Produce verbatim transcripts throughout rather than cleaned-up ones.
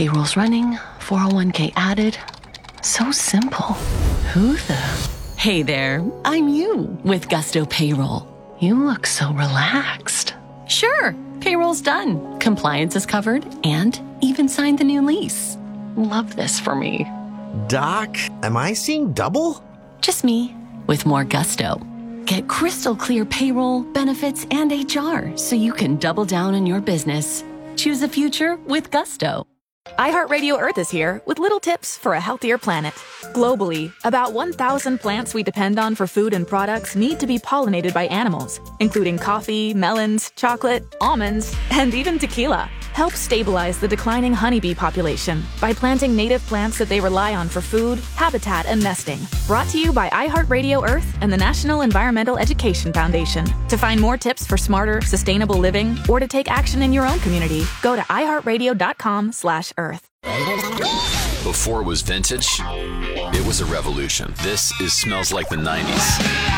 Payroll's running, four oh one k added. So simple. Who the... Hey there, I'm you with Gusto Payroll. You look so relaxed. Sure, payroll's done. Compliance is covered and even signed the new lease. Love this for me. Doc, am I seeing double? Just me with more gusto. Get crystal clear payroll, benefits, and H R so you can double down on your business. Choose a future with Gusto. iHeartRadio Earth is here with little tips for a healthier planet. Globally, about one thousand plants we depend on for food and products need to be pollinated by animals, including coffee, melons, chocolate, almonds, and even tequila. Help stabilize the declining honeybee population by planting native plants that they rely on for food, habitat, and nesting. Brought to you by iHeartRadio Earth and the National Environmental Education Foundation. To find more tips for smarter, sustainable living, or to take action in your own community, go to iHeartRadio.com slash Earth. Before it was vintage, it was a revolution. This is Smells Like the nineties.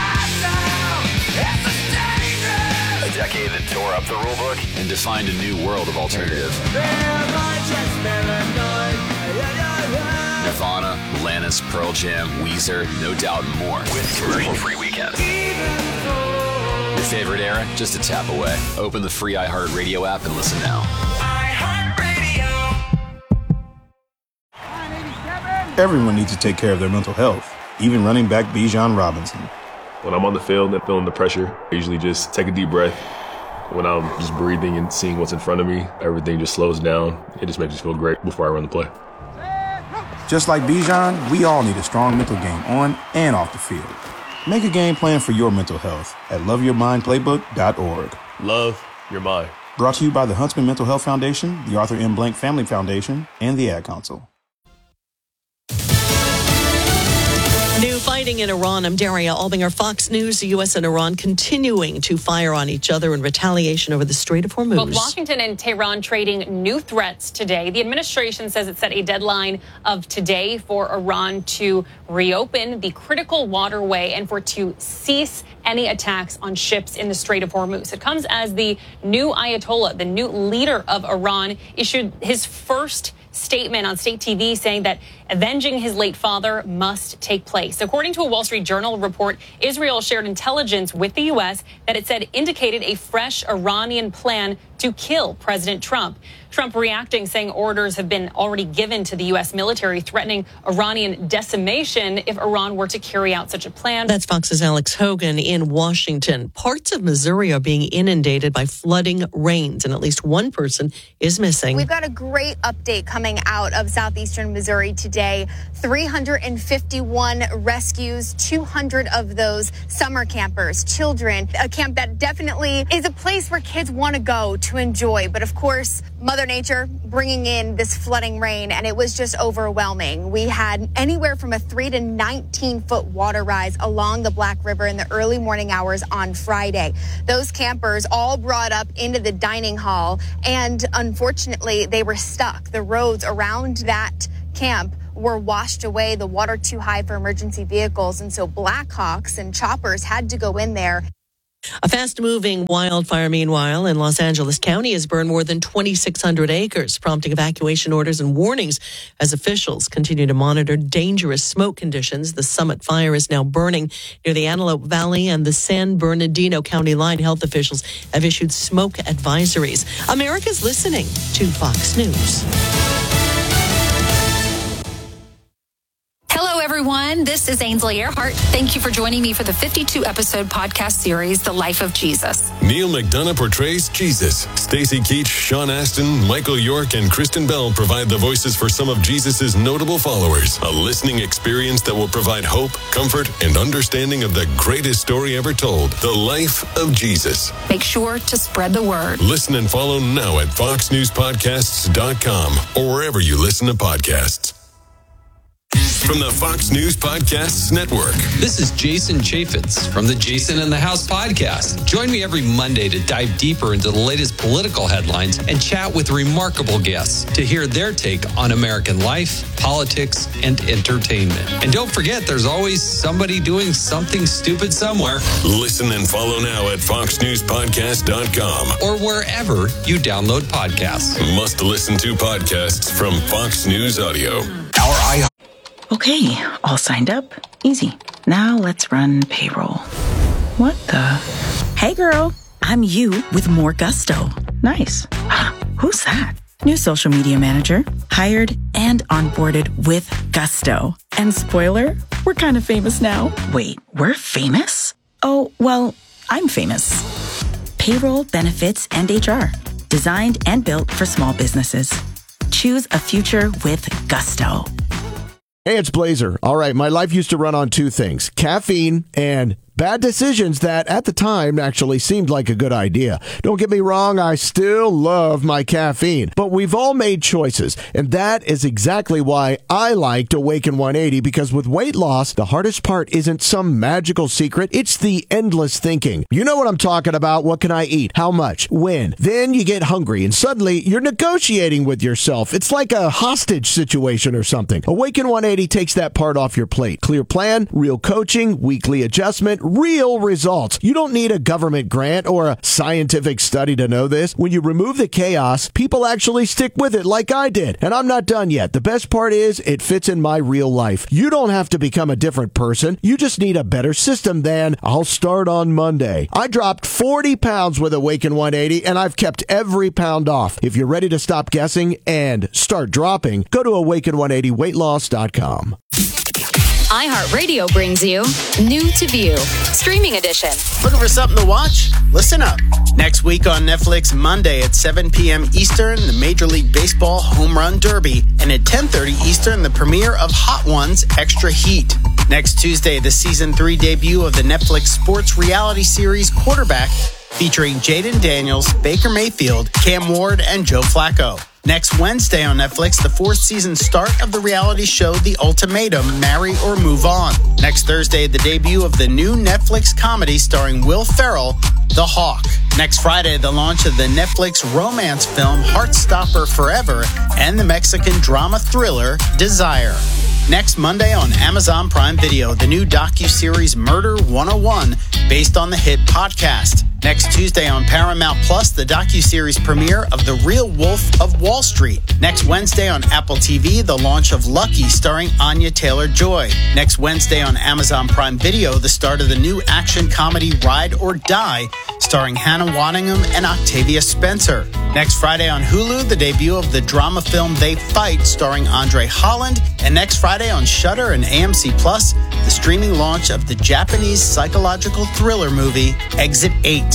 A decade that tore up the rulebook and defined a new world of alternative. Nirvana, Alanis, Pearl Jam, Weezer, No Doubt, and more. With commercial-free weekends. Your favorite era? Just a tap away. Open the free iHeartRadio app and listen now. Everyone needs to take care of their mental health, even running back Bijan Robinson. When I'm on the field and feeling the pressure, I usually just take a deep breath. When I'm just breathing and seeing what's in front of me, everything just slows down. It just makes me feel great before I run the play. Just like Bijan, we all need a strong mental game on and off the field. Make a game plan for your mental health at love your mind playbook dot org. Love your mind. Brought to you by the Huntsman Mental Health Foundation, the Arthur M. Blank Family Foundation, and the Ad Council. New fighting in Iran. I'm Daria Albinger, Fox News. The U S and Iran continuing to fire on each other in retaliation over the Strait of Hormuz. Well, Washington and Tehran trading new threats today. The administration says it set a deadline of today for Iran to reopen the critical waterway and for to cease any attacks on ships in the Strait of Hormuz. It comes as the new Ayatollah, the new leader of Iran, issued his first statement on state T V saying that avenging his late father must take place. According to a Wall Street Journal report, Israel shared intelligence with the U S that it said indicated a fresh Iranian plan to kill President Trump. Trump reacting, saying orders have been already given to the U S military, threatening Iranian decimation if Iran were to carry out such a plan. That's Fox's Alex Hogan in Washington. Parts of Missouri are being inundated by flooding rains, and at least one person is missing. We've got a great update coming out of southeastern Missouri today. three hundred fifty-one rescues, two hundred of those summer campers, children. A camp that definitely is a place where kids want to go to enjoy. But of course, Mother Nature bringing in this flooding rain, and it was just overwhelming. We had anywhere from a three to nineteen foot water rise along the Black River in the early morning hours on Friday. Those campers all brought up into the dining hall, and unfortunately, they were stuck. The roads around that camp were washed away, the water too high for emergency vehicles, and so Blackhawks and choppers had to go in there. A fast-moving wildfire, meanwhile, in Los Angeles County has burned more than twenty-six hundred acres, prompting evacuation orders and warnings as officials continue to monitor dangerous smoke conditions. The Summit Fire is now burning near the Antelope Valley and the San Bernardino County line. Health officials have issued smoke advisories. America's listening to Fox News. Hello, everyone. This is Ainsley Earhart. Thank you for joining me for the fifty-two episode podcast series, The Life of Jesus. Neil McDonough portrays Jesus. Stacey Keach, Sean Astin, Michael York, and Kristen Bell provide the voices for some of Jesus's notable followers. A listening experience that will provide hope, comfort, and understanding of the greatest story ever told, The Life of Jesus. Make sure to spread the word. Listen and follow now at fox news podcasts dot com or wherever you listen to podcasts. from the Fox News Podcasts Network. This is Jason Chaffetz from the Jason in the House podcast. Join me every Monday to dive deeper into the latest political headlines and chat with remarkable guests to hear their take on American life, politics, and entertainment. And don't forget, there's always somebody doing something stupid somewhere. Listen and follow now at fox news podcast dot com or wherever you download podcasts. Must listen to podcasts from Fox News Audio. Our I- Okay, all signed up. Easy. Now let's run payroll. What the? Hey girl, I'm you with more gusto. Nice. Who's that? New social media manager, hired and onboarded with gusto. And spoiler, we're kind of famous now. Wait, we're famous? Oh, well, I'm famous. Payroll, benefits, and H R. Designed and built for small businesses. Choose a future with gusto. Hey, it's Blazer. All right, my life used to run on two things, caffeine and bad decisions that at the time actually seemed like a good idea. Don't get me wrong, I still love my caffeine, but we've all made choices, and that is exactly why I liked Awaken one eighty, because with weight loss, the hardest part isn't some magical secret, it's the endless thinking. You know what I'm talking about. What can I eat? How much? When? Then you get hungry, and suddenly you're negotiating with yourself. It's like a hostage situation or something. Awaken one eighty takes that part off your plate. Clear plan, real coaching, weekly adjustment, real results. You don't need a government grant or a scientific study to know this. When you remove the chaos, people actually stick with it like I did. And I'm not done yet. The best part is it fits in my real life. You don't have to become a different person. You just need a better system than I'll start on Monday. I dropped forty pounds with Awaken one eighty and I've kept every pound off. If you're ready to stop guessing and start dropping, go to awaken one eighty weight loss dot com. iHeartRadio brings you New to View, Streaming Edition. Looking for something to watch? Listen up. Next week on Netflix, Monday at seven p.m. Eastern, the Major League Baseball Home Run Derby. And at ten thirty Eastern, the premiere of Hot Ones Extra Heat. Next Tuesday, the Season three debut of the Netflix sports reality series Quarterback, featuring Jaden Daniels, Baker Mayfield, Cam Ward, and Joe Flacco. Next Wednesday on Netflix, the fourth season start of the reality show The Ultimatum, Marry or Move On. Next Thursday, the debut of the new Netflix comedy starring Will Ferrell, The Hawk. Next Friday, the launch of the Netflix romance film Heartstopper Forever and the Mexican drama thriller Desire. Next Monday on Amazon Prime Video, the new docuseries Murder one oh one, based on the hit podcast. Next Tuesday on Paramount Plus, the docuseries premiere of The Real Wolf of Wall Street. Next Wednesday on Apple T V, the launch of Lucky, starring Anya Taylor-Joy. Next Wednesday on Amazon Prime Video, the start of the new action comedy Ride or Die, starring Hannah Waddingham and Octavia Spencer. Next Friday on Hulu, the debut of the drama film They Fight, starring Andre Holland. And next Friday on Shudder and A M C Plus, the streaming launch of the Japanese psychological thriller movie Exit eight.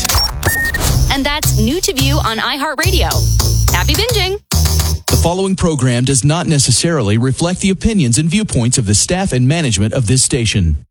And that's New to View on iHeartRadio. Happy binging! The following program does not necessarily reflect the opinions and viewpoints of the staff and management of this station.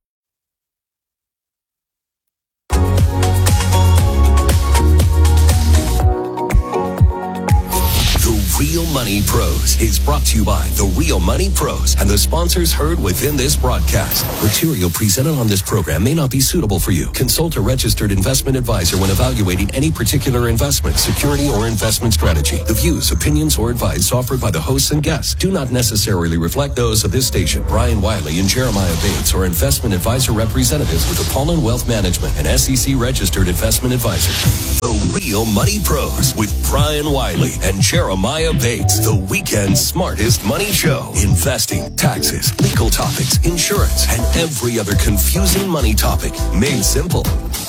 Real Money Pros is brought to you by The Real Money Pros and the sponsors heard within this broadcast. Material presented on this program may not be suitable for you. Consult a registered investment advisor when evaluating any particular investment, security, or investment strategy. The views, opinions, or advice offered by the hosts and guests do not necessarily reflect those of this station. Brian Wiley and Jeremiah Bates are investment advisor representatives with Apollon Wealth Management, an S E C registered investment advisor. The Real Money Pros with Brian Wiley and Jeremiah Bates, the weekend's smartest money show. Investing, taxes, legal topics, insurance, and every other confusing money topic made simple.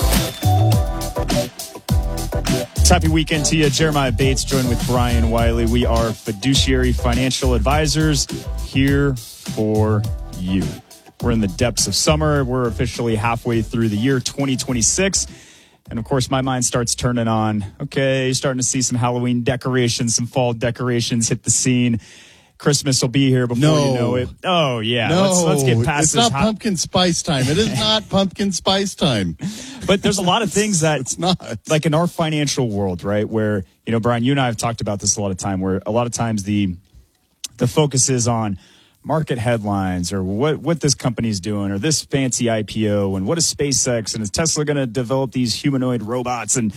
Happy weekend to you. Jeremiah Bates joined with Brian Wiley. We are fiduciary financial advisors here for you. We're in the depths of summer. We're officially halfway through the year twenty twenty-six. And, of course, my mind starts turning on. Okay, starting to see some Halloween decorations, some fall decorations hit the scene. Christmas will be here before no. you know it. Oh, yeah. No, let's, let's get past it's this. It's not pumpkin spice time. It is not pumpkin spice time. But there's a lot of things that, it's not. like in our financial world, right, where, you know, Brian, you and I have talked about this a lot of time, where a lot of times the the focus is on market headlines or what, what this company's doing or this fancy I P O and what is SpaceX and is Tesla going to develop these humanoid robots and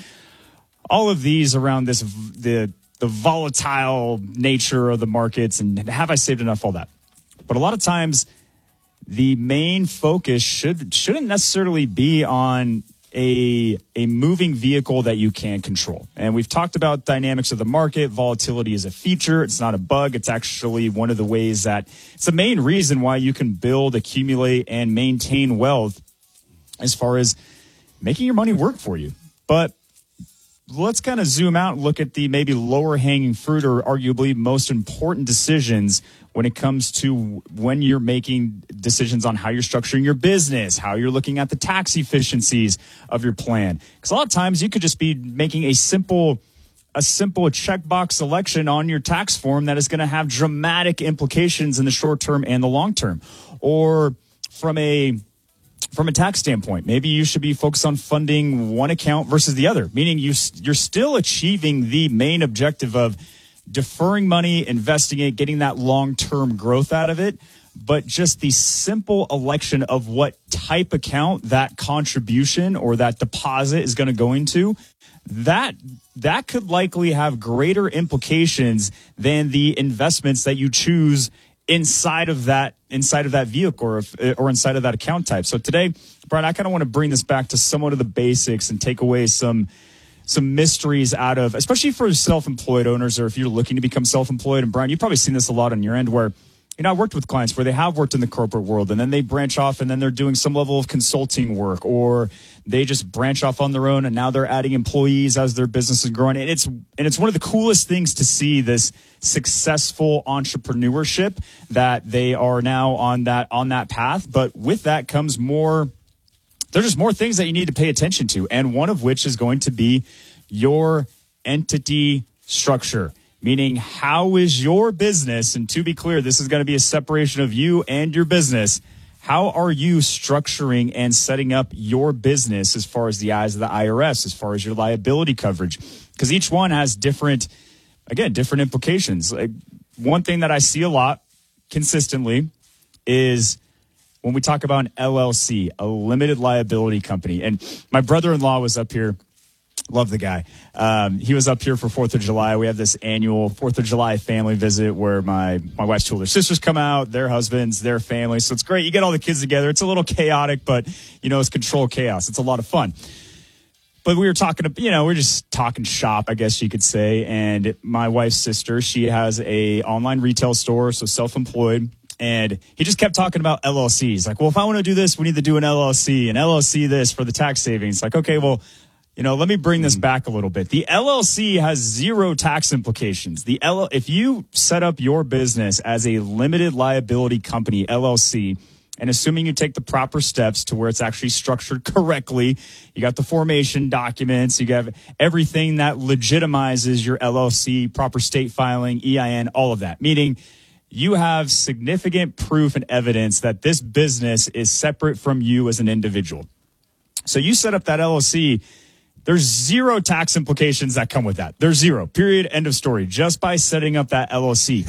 all of these around this the the volatile nature of the markets and have I saved enough, all that. But a lot of times the main focus should shouldn't necessarily be on a a moving vehicle that you can control. And we've talked about dynamics of the market. Volatility is a feature. It's not a bug. It's actually one of the ways that it's the main reason why you can build, accumulate, and maintain wealth as far as making your money work for you. But let's kind of zoom out and look at the maybe lower hanging fruit or arguably most important decisions when it comes to when you're making decisions on how you're structuring your business, how you're looking at the tax efficiencies of your plan. Because a lot of times you could just be making a simple a simple checkbox selection on your tax form that is going to have dramatic implications in the short term and the long term. Or from a From a tax standpoint, maybe you should be focused on funding one account versus the other, meaning you, you're still achieving the main objective of deferring money, investing it, getting that long-term growth out of it, but just the simple election of what type account that contribution or that deposit is going to go into, that that could likely have greater implications than the investments that you choose inside of that inside of that vehicle or, or inside of that account type. So today, Brian, I kind of want to bring this back to somewhat of the basics and take away some some mysteries out of, especially for self-employed owners or if you're looking to become self-employed. And Brian, you've probably seen this a lot on your end where, you know, I worked with clients where they have worked in the corporate world and then they branch off and then they're doing some level of consulting work or they just branch off on their own and now they're adding employees as their business is growing. And it's, and it's one of the coolest things to see this successful entrepreneurship that they are now on that, on that path. But with that comes more, there's just more things that you need to pay attention to. And one of which is going to be your entity structure. Meaning, how is your business, and to be clear, this is going to be a separation of you and your business. How are you structuring and setting up your business as far as the eyes of the I R S, as far as your liability coverage? Because each one has different, again, different implications. Like, one thing that I see a lot consistently is when we talk about an L L C, a limited liability company. And my brother-in-law was up here. Love the guy. Um, he was up here for fourth of July. We have this annual fourth of July family visit where my, my wife's two older sisters come out, their husbands, their families. So it's great. You get all the kids together. It's a little chaotic, but, you know, it's controlled chaos. It's a lot of fun. But we were talking, you know, we we're just talking shop, I guess you could say. And my wife's sister, she has a online retail store, so self-employed. And he just kept talking about L L Cs. Like, well, if I want to do this, we need to do an L L C, and L L C this for the tax savings. Like, okay, well, you know, let me bring this back a little bit. The L L C has zero tax implications. The L- if you set up your business as a limited liability company, L L C, and assuming you take the proper steps to where it's actually structured correctly, you got the formation documents, you have everything that legitimizes your L L C, proper state filing, E I N, all of that. Meaning you have significant proof and evidence that this business is separate from you as an individual. So you set up that L L C. There's zero tax implications that come with that. There's zero. Period. End of story. Just by setting up that L L C.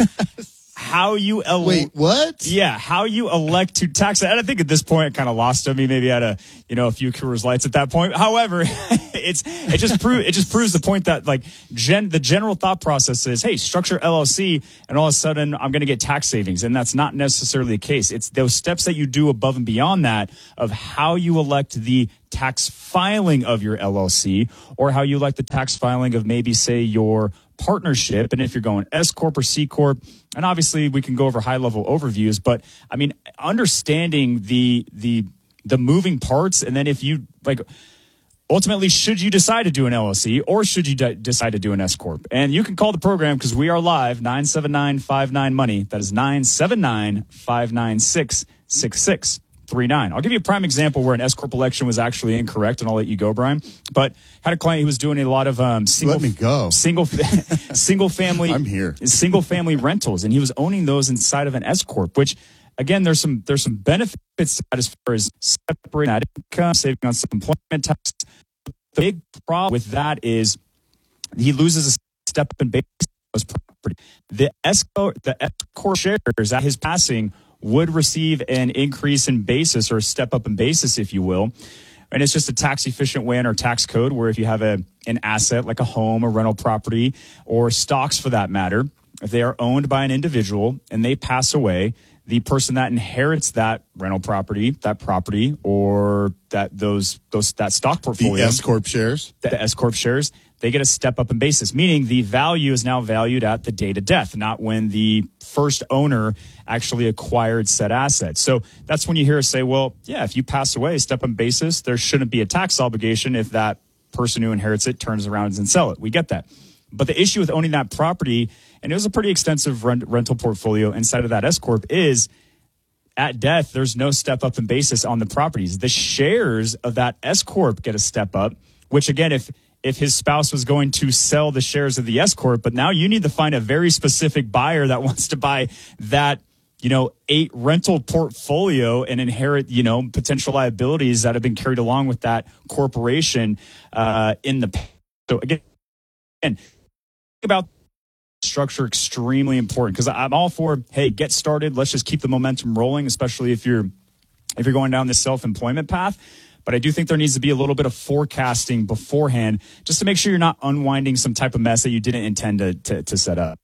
How you el- Wait, what? Yeah, how you elect to tax it. And I think at this point it kind of lost on me. Maybe I had a, you know, a few Coors Lights at that point. However, it's it just proves it just proves the point that like gen the general thought process is, hey, structure L L C, and all of a sudden I'm going to get tax savings, and that's not necessarily the case. It's those steps that you do above and beyond that of how you elect the tax filing of your L L C, or how you elect the tax filing of maybe say your partnership, and if you're going S corp or C corp, and obviously we can go over high level overviews, but I mean understanding the the the moving parts, and then if you like ultimately should you decide to do an L L C or should you de- decide to do an S corp, and you can call the program because we are live nine seven nine five nine money. That is nine seven nine five nine six six six three nine. I'll give you a prime example where an S corp election was actually incorrect, and I'll let you go, Brian. But had a client who was doing a lot of um, single, let me go. single, single family. I'm here. Single family rentals, and he was owning those inside of an S corp. Which, again, there's some there's some benefits to that as far as separating that income, saving on some employment tax. The big problem with that is he loses a step in base property. the S Corp, the S Corp shares at his passing would receive an increase in basis, or a step up in basis, if you will. And it's just a tax efficient way in our tax code where if you have a an asset like a home, a rental property, or stocks for that matter, if they are owned by an individual and they pass away, the person that inherits that rental property, that property, or that those those that stock portfolio, the S Corp shares, the S Corp shares, they get a step up in basis, meaning the value is now valued at the date of death, not when the first owner actually acquired said asset. So that's when you hear us say, well, yeah, if you pass away, step up in basis, there shouldn't be a tax obligation if that person who inherits it turns around and sell it. We get that. But the issue with owning that property, and it was a pretty extensive rent, rental portfolio inside of that S Corp, is at death, there's no step up in basis on the properties. The shares of that S Corp get a step up, which again, if if his spouse was going to sell the shares of the S Corp, but now you need to find a very specific buyer that wants to buy that, you know, eight rental portfolio and inherit, you know, potential liabilities that have been carried along with that corporation uh, in the past. So again, and about structure, extremely important, because I'm all for, hey, get started. Let's just keep the momentum rolling, especially if you're if you're going down this self-employment path. But I do think there needs to be a little bit of forecasting beforehand just to make sure you're not unwinding some type of mess that you didn't intend to, to, to set up.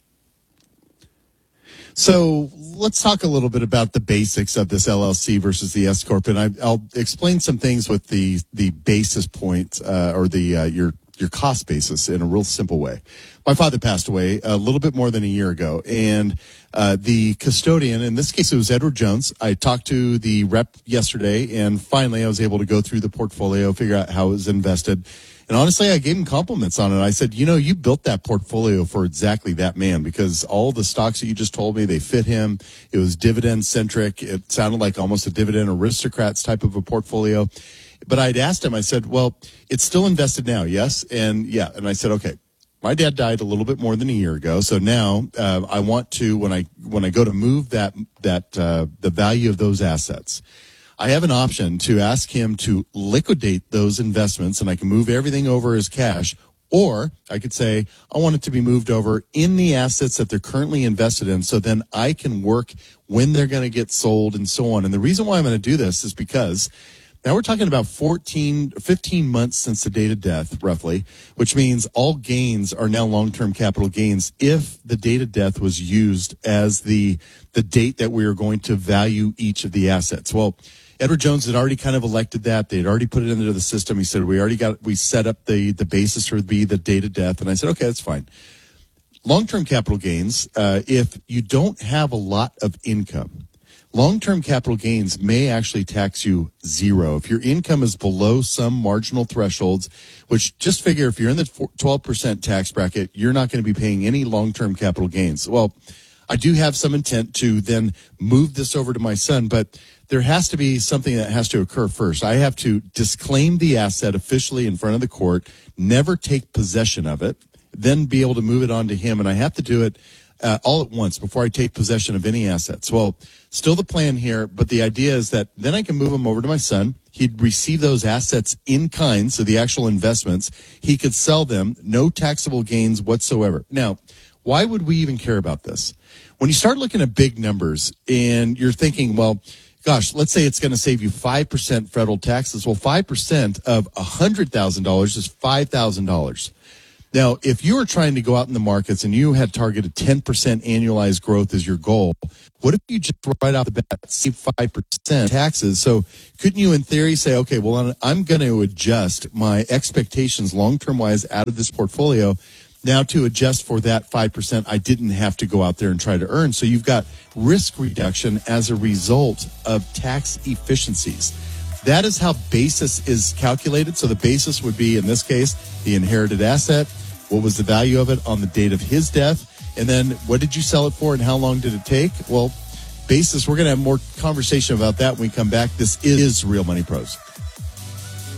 So let's talk a little bit about the basics of this L L C versus the S Corp, and I, I'll explain some things with the the basis point uh, or the uh, your your cost basis in a real simple way. My father passed away a little bit more than a year ago, and uh, the custodian, in this case it was Edward Jones. I talked to the rep yesterday, and finally I was able to go through the portfolio, figure out how it was invested. And honestly, I gave him compliments on it. I said, you know, you built that portfolio for exactly that man, because all the stocks that you just told me, they fit him. It was dividend centric. It sounded like almost a dividend aristocrats type of a portfolio. But I'd asked him, I said, well, it's still invested now, yes? And yeah. And I said, okay, my dad died a little bit more than a year ago. So now uh, I want to, when I when I go to move that, that uh, the value of those assets, I have an option to ask him to liquidate those investments, and I can move everything over as cash, or I could say I want it to be moved over in the assets that they're currently invested in, so then I can work when they're going to get sold and so on. And the reason why I'm going to do this is because now we're talking about fourteen, fifteen months since the date of death, roughly, which means all gains are now long-term capital gains if the date of death was used as the the date that we are going to value each of the assets. Well, Edward Jones had already kind of elected that. They had already put it into the system. He said, we already got, we set up the, the basis for be the date of death. And I said, okay, that's fine. Long-term capital gains, uh, if you don't have a lot of income, long-term capital gains may actually tax you zero. If your income is below some marginal thresholds, which just figure if you're in the twelve percent tax bracket, you're not going to be paying any long-term capital gains. Well, I do have some intent to then move this over to my son, but there has to be something that has to occur first. I have to disclaim the asset officially in front of the court, never take possession of it, then be able to move it on to him, and I have to do it uh, all at once before I take possession of any assets. Well, still the plan here, but the idea is that then I can move them over to my son. He'd receive those assets in kind, so the actual investments. He could sell them, no taxable gains whatsoever. Now, why would we even care about this? When you start looking at big numbers and you're thinking, well, gosh, let's say it's going to save you five percent federal taxes. Well, five percent of one hundred thousand dollars is five thousand dollars. Now, if you were trying to go out in the markets and you had targeted ten percent annualized growth as your goal, what if you just right off the bat save five percent taxes? So couldn't you in theory say, okay, well, I'm going to adjust my expectations long-term wise out of this portfolio now to adjust for that five percent I didn't have to go out there and try to earn. So you've got risk reduction as a result of tax efficiencies. That is how basis is calculated. So the basis would be, in this case, the inherited asset. What was the value of it on the date of his death? And then what did you sell it for and how long did it take? Well, basis, we're going to have more conversation about that when we come back. This is Real Money Pros.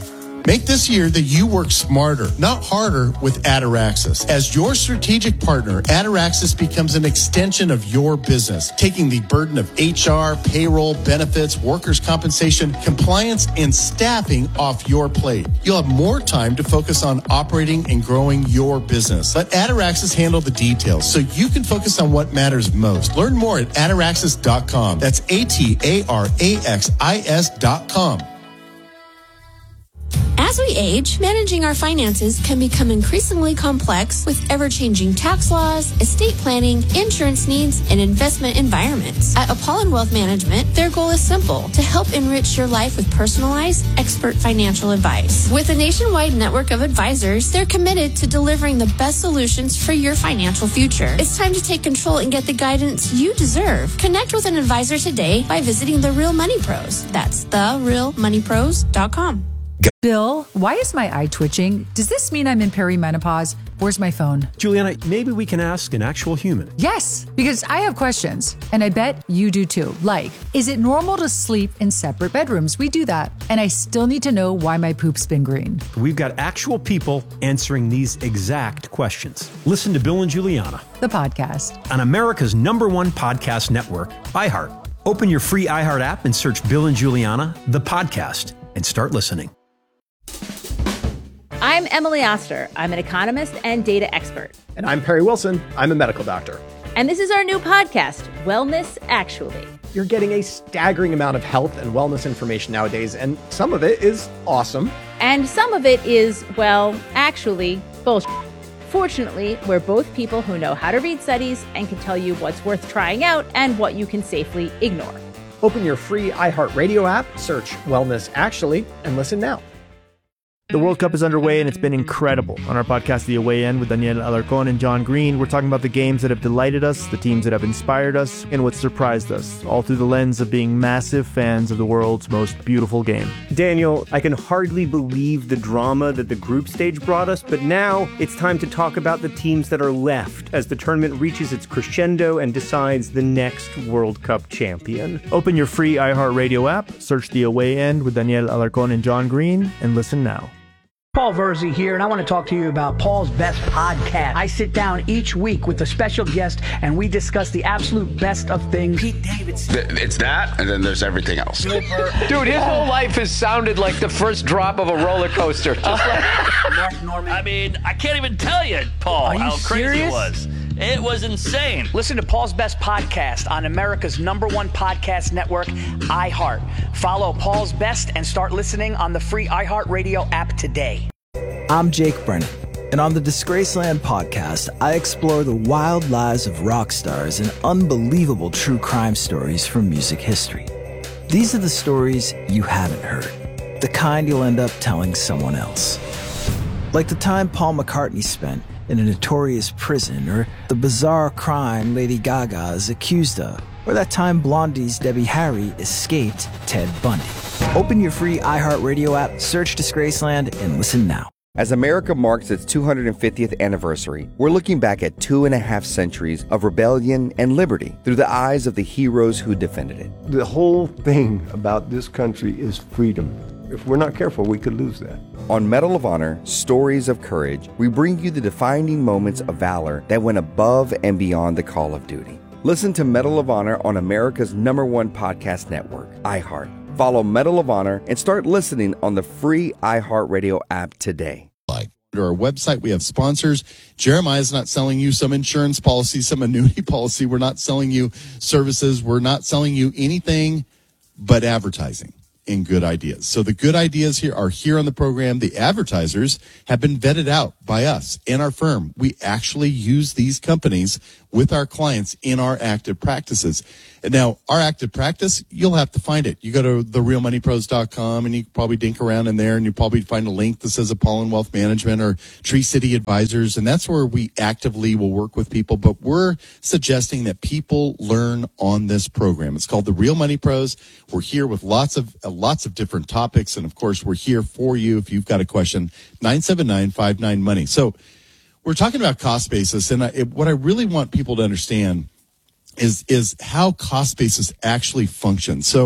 Make this year that you work smarter, not harder, with Ataraxis. As your strategic partner, Ataraxis becomes an extension of your business, taking the burden of H R, payroll, benefits, workers' compensation, compliance, and staffing off your plate. You'll have more time to focus on operating and growing your business. Let Ataraxis handle the details so you can focus on what matters most. Learn more at ataraxis dot com. That's A T A R A X I S dot com. As we age, managing our finances can become increasingly complex with ever-changing tax laws, estate planning, insurance needs, and investment environments. At Apollon Wealth Management, their goal is simple: to help enrich your life with personalized, expert financial advice. With a nationwide network of advisors, they're committed to delivering the best solutions for your financial future. It's time to take control and get the guidance you deserve. Connect with an advisor today by visiting The Real Money Pros. That's the real money pros dot com. Bill, why is my eye twitching? Does this mean I'm in perimenopause? Where's my phone? Juliana, maybe we can ask an actual human. Yes, because I have questions, and I bet you do too. Like, is it normal to sleep in separate bedrooms? We do that. And I still need to know why my poop's been green. We've got actual people answering these exact questions. Listen to Bill and Juliana, the podcast, on America's number one podcast network, iHeart. Open your free iHeart app and search Bill and Juliana, the podcast, and start listening. I'm Emily Oster. I'm an economist and data expert. And I'm Perry Wilson. I'm a medical doctor. And this is our new podcast, Wellness Actually. You're getting a staggering amount of health and wellness information nowadays, and some of it is awesome. And some of it is, well, actually, bullshit. Fortunately, we're both people who know how to read studies and can tell you what's worth trying out and what you can safely ignore. Open your free iHeartRadio app, search Wellness Actually, and listen now. The World Cup is underway, and it's been incredible. On our podcast, The Away End, with Daniel Alarcón and John Green, we're talking about the games that have delighted us, the teams that have inspired us, and what surprised us, all through the lens of being massive fans of the world's most beautiful game. Daniel, I can hardly believe the drama that the group stage brought us, but now it's time to talk about the teams that are left as the tournament reaches its crescendo and decides the next World Cup champion. Open your free iHeartRadio app, search The Away End with Daniel Alarcón and John Green, and listen now. Paul Verzi here, and I want to talk to you about Paul's Best Podcast. I sit down each week with a special guest, and we discuss the absolute best of things. Pete Davidson. It's that, and then there's everything else. Dude, his whole life has sounded like the first drop of a roller coaster. Just like Mark Norman. I mean, I can't even tell you, Paul, Are you how crazy serious? it was. It was insane. Listen to Paul's Best Podcast on America's number one podcast network, iHeart. Follow Paul's Best and start listening on the free iHeartRadio app today. I'm Jake Brennan, and on the Disgraceland podcast, I explore the wild lives of rock stars and unbelievable true crime stories from music history. These are the stories you haven't heard, the kind you'll end up telling someone else. Like the time Paul McCartney spent in a notorious prison, or the bizarre crime Lady Gaga is accused of, or that time Blondie's Debbie Harry escaped Ted Bundy. Open your free iHeartRadio app, search Disgraceland, and listen now. As America marks its two hundred fiftieth anniversary, we're looking back at two and a half centuries of rebellion and liberty through the eyes of the heroes who defended it. The whole thing about this country is freedom. If we're not careful, we could lose that. On Medal of Honor, Stories of Courage, we bring you the defining moments of valor that went above and beyond the call of duty. Listen to Medal of Honor on America's number one podcast network, iHeart. Follow Medal of Honor and start listening on the free iHeartRadio app today. Our website, we have sponsors. Jeremiah's not selling you some insurance policy, some annuity policy. We're not selling you services. We're not selling you anything but advertising and good ideas. So the good ideas here are here on the program. The advertisers have been vetted out by us and our firm. We actually use these companies with our clients in our active practices. And now, our active practice, you'll have to find it. You go to the real money pros dot com, and you can probably dink around in there, and you probably find a link that says Apollon Wealth Management or Tree City Advisors, and that's where we actively will work with people. But we're suggesting that people learn on this program. It's called the Real Money Pros. We're here with lots of uh, lots of different topics, and of course, we're here for you if you've got a question. nine seven nine, five nine, money. So we're talking about cost basis, and I, it, what I really want people to understand is is how cost basis actually functions. So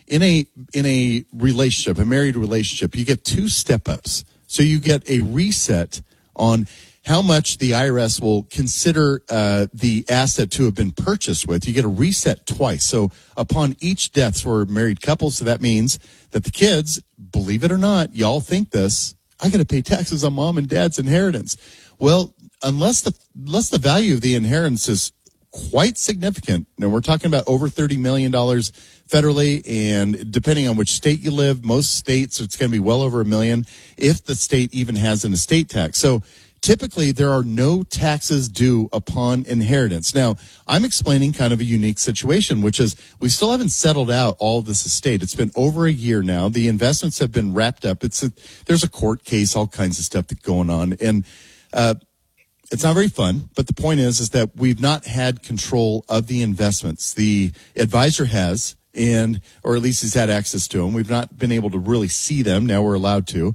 in a in a relationship, a married relationship, you get two step-ups. So you get a reset on how much the I R S will consider uh, the asset to have been purchased with. You get a reset twice. So upon each death for married couples, so that means that the kids, believe it or not, y'all think this, I got to pay taxes on mom and dad's inheritance. Well, unless the unless the value of the inheritance is quite significant, and we're talking about over thirty million dollars federally, and depending on which state you live, most states it's going to be well over a million if the state even has an estate tax. So typically, there are no taxes due upon inheritance. Now, I'm explaining kind of a unique situation, which is we still haven't settled out all of this estate. It's been over a year now. The investments have been wrapped up. It's a, there's a court case, all kinds of stuff that's going on, and uh, it's not very fun. But the point is, is that we've not had control of the investments. The advisor has, and or at least he's had access to them. We've not been able to really see them. Now we're allowed to.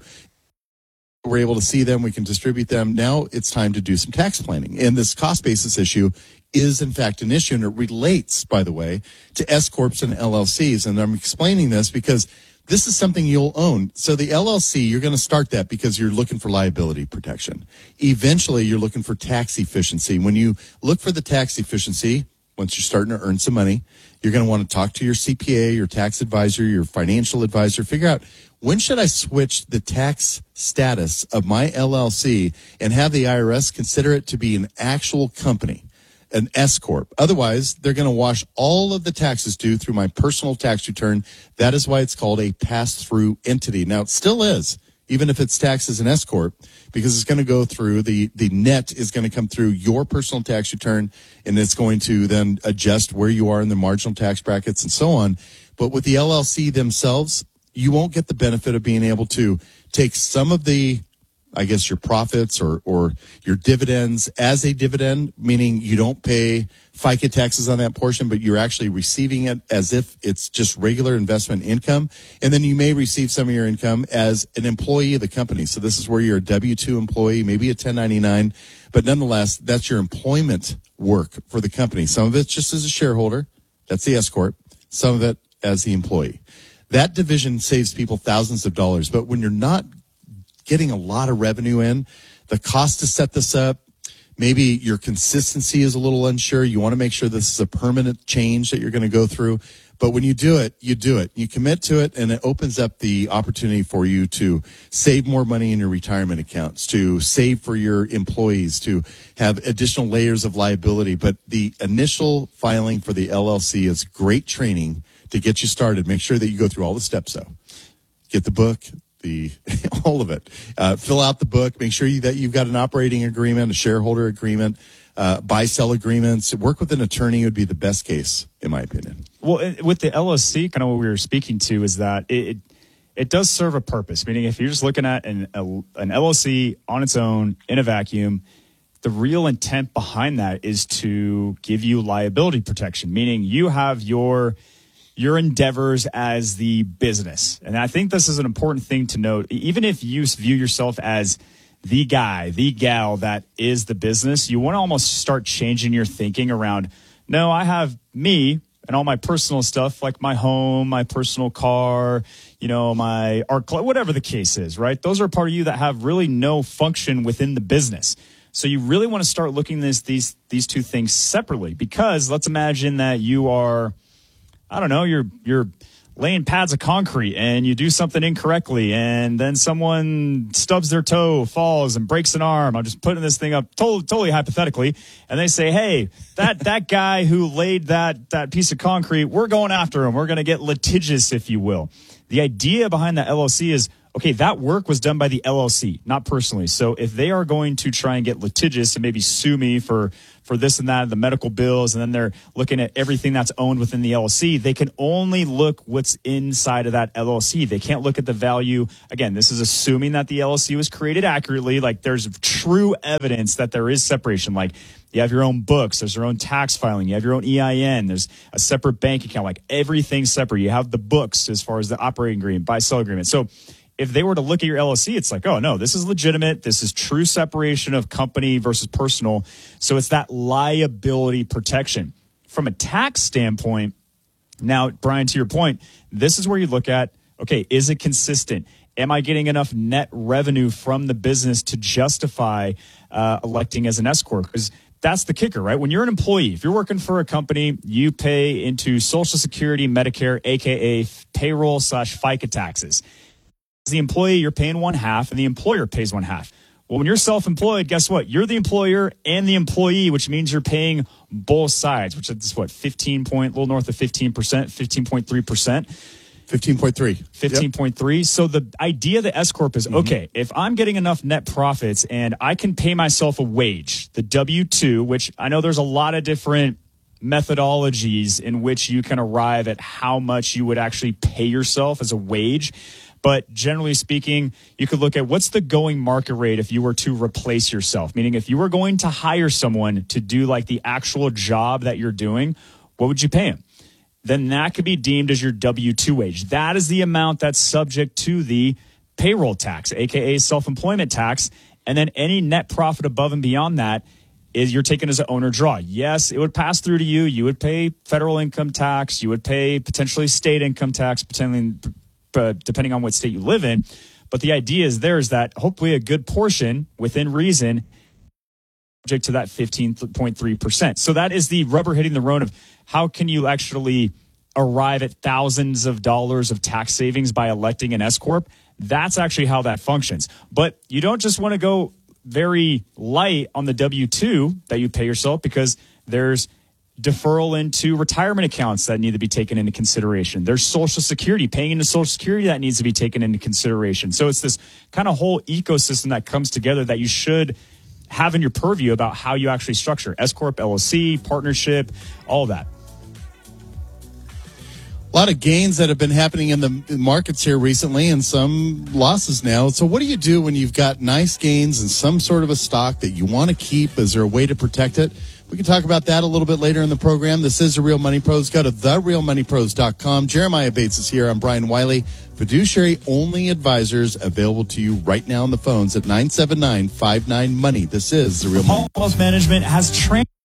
We're able to see them. We can distribute them. Now it's time to do some tax planning. And this cost basis issue is, in fact, an issue. And it relates, by the way, to S corps and L L Cs. And I'm explaining this because this is something you'll own. So the L L C, you're going to start that because you're looking for liability protection. Eventually, you're looking for tax efficiency. When you look for the tax efficiency, once you're starting to earn some money, you're going to want to talk to your C P A, your tax advisor, your financial advisor, figure out, when should I switch the tax status of my L L C and have the I R S consider it to be an actual company, an S corp? Otherwise, they're going to wash all of the taxes due through my personal tax return. That is why it's called a pass-through entity. Now, it still is, even if it's taxed as an S corp, because it's going to go through, the, the net is going to come through your personal tax return, and it's going to then adjust where you are in the marginal tax brackets and so on. But with the L L C themselves, you won't get the benefit of being able to take some of the, I guess, your profits or, or your dividends as a dividend, meaning you don't pay FICA taxes on that portion, but you're actually receiving it as if it's just regular investment income. And then you may receive some of your income as an employee of the company. So this is where you're a W two employee, maybe a ten ninety-nine, but nonetheless, that's your employment work for the company. Some of it's just as a shareholder. That's the S corp. Some of it as the employee. That division saves people thousands of dollars. But when you're not getting a lot of revenue in, the cost to set this up, maybe your consistency is a little unsure. You want to make sure this is a permanent change that you're going to go through. But when you do it, you do it. You commit to it, and it opens up the opportunity for you to save more money in your retirement accounts, to save for your employees, to have additional layers of liability. But the initial filing for the L L C is great training to get you started. Make sure that you go through all the steps, though. Get the book, the all of it. Uh, fill out the book. Make sure you, that you've got an operating agreement, a shareholder agreement, uh, buy-sell agreements. Work with an attorney would be the best case, in my opinion. Well, with the L L C, kind of what we were speaking to is that it it, it does serve a purpose. Meaning, if you're just looking at an, a, an L L C on its own in a vacuum, the real intent behind that is to give you liability protection. Meaning, you have your your endeavors as the business. And I think this is an important thing to note. Even if you view yourself as the guy, the gal that is the business, you want to almost start changing your thinking around, no, I have me and all my personal stuff, like my home, my personal car, you know, my art club, whatever the case is, right? Those are part of you that have really no function within the business. So you really want to start looking at this, these, these two things separately, because let's imagine that you are, I don't know, you're you're laying pads of concrete and you do something incorrectly, and then someone stubs their toe, falls, and breaks an arm. I'm just putting this thing up totally, totally hypothetically, and they say, hey, that that guy who laid that that piece of concrete, we're going after him. We're going to get litigious, if you will. The idea behind the L L C is, okay, that work was done by the L L C, not personally. So if they are going to try and get litigious and maybe sue me for, for this and that, the medical bills, and then they're looking at everything that's owned within the L L C, they can only look what's inside of that L L C. They can't look at the value. Again, this is assuming that the L L C was created accurately. Like, there's true evidence that there is separation. Like, you have your own books, there's your own tax filing, you have your own E I N, there's a separate bank account, like everything's separate. You have the books as far as the operating agreement, buy-sell agreement. So if they were to look at your L L C, it's like, oh, no, this is legitimate. This is true separation of company versus personal. So it's that liability protection. From a tax standpoint, Now, Brian, to your point, this is where you look at, okay, is it consistent? Am I getting enough net revenue from the business to justify uh, electing as an S corp? Because that's the kicker, right? When you're an employee, if you're working for a company, you pay into Social Security, Medicare, A K A payroll slash FICA taxes. As the employee, you're paying one half and the employer pays one half. Well, when you're self-employed, guess what? You're the employer and the employee, which means you're paying both sides, which is what, fifteen point, a little north of fifteen percent, fifteen point three percent. fifteen point three. fifteen point three. Yep. So the idea of the S corp is, mm-hmm. okay, if I'm getting enough net profits and I can pay myself a wage, the W two, which I know there's a lot of different methodologies in which you can arrive at how much you would actually pay yourself as a wage. But generally speaking, you could look at what's the going market rate if you were to replace yourself, meaning if you were going to hire someone to do like the actual job that you're doing, what would you pay them? Then that could be deemed as your W two wage. That is the amount that's subject to the payroll tax, A K A self-employment tax. And then any net profit above and beyond that is you're taken as an owner draw. Yes, it would pass through to you. You would pay federal income tax. You would pay potentially state income tax, potentially, uh, depending on what state you live in. But the idea is there is that hopefully a good portion within reason subject to that fifteen point three percent. So that is the rubber hitting the road of how can you actually arrive at thousands of dollars of tax savings by electing an S corp. That's actually how that functions. But you don't just want to go very light on the W two that you pay yourself, because there's deferral into retirement accounts that need to be taken into consideration. There's Social Security, paying into Social Security that needs to be taken into consideration. So it's this kind of whole ecosystem that comes together that you should have in your purview about how you actually structure S corp, L L C, partnership, all that. A lot of gains that have been happening in the markets here recently and some losses now. So what do you do when you've got nice gains in some sort of a stock that you want to keep? Is there a way to protect it? We can talk about that a little bit later in the program. This is The Real Money Pros. Go to the real money pros dot com. Jeremiah Bates is here. I'm Brian Wiley. Fiduciary only advisors available to you right now on the phones at nine seven nine, five nine, money. This is The Real Money. Wealth Management has trained